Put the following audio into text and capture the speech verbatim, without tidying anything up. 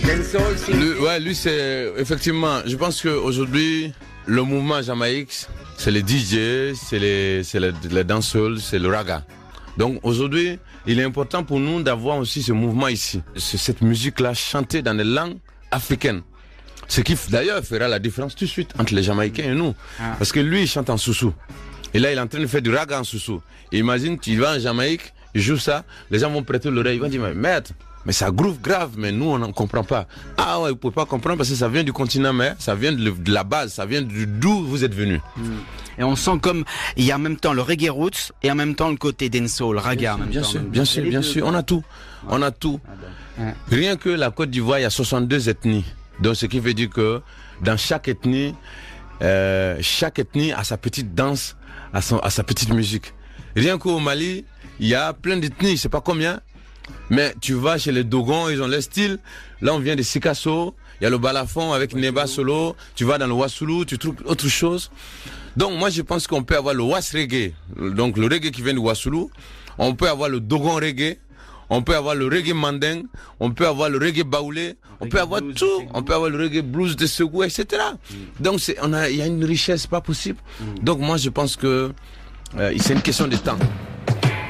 Dancehall, c'est... Lui, ouais, lui c'est effectivement. Je pense qu'aujourd'hui le mouvement Jamaïque, c'est les D J, c'est les, c'est les, les dancehall, c'est le raga. Donc aujourd'hui, il est important pour nous d'avoir aussi ce mouvement ici. C'est cette musique-là chantée dans les langues africaines. Ce qui d'ailleurs fera la différence tout de suite entre les Jamaïcains et nous. Ah. Parce que lui, il chante en soussou. Et là, il est en train de faire du raga en soussou. Et imagine, tu vas en Jamaïque, il joue ça, les gens vont prêter l'oreille, ils vont dire, mais maître, mais ça groove grave, mais nous, on n'en comprend pas. Ah ouais, vous ne pouvez pas comprendre parce que ça vient du continent, mais ça vient de, de la base, ça vient d'où vous êtes venus. Mmh. Et on sent comme, il y a en même temps le reggae roots et en même temps le côté dancehall, le raga. Bien sûr, bien sûr, bien sûr, on a tout. Ouais. On a tout. Ah ben. Rien que la Côte d'Ivoire, il y a soixante-deux ethnies. Donc ce qui veut dire que dans chaque ethnie, euh, chaque ethnie a sa petite danse, a, son, a sa petite musique. Rien qu'au Mali, il y a plein d'ethnies, je sais pas combien. Mais tu vas chez les Dogons, ils ont leur style. Là, on vient de Sikasso. Il y a le balafon avec Neba Solo. Tu vas dans le Wassoulou, tu trouves autre chose. Donc, moi, je pense qu'on peut avoir le Was Reggae. Donc, le reggae qui vient du Wassoulou. On peut avoir le Dogon Reggae. On peut avoir le reggae manding. On peut avoir le reggae baoulé. On peut avoir blues, tout. On peut avoir le reggae blues de Segou, et cetera. Mm. Donc, c'est, on a, il y a une richesse pas possible. Mm. Donc, moi, je pense que euh, c'est une question de temps.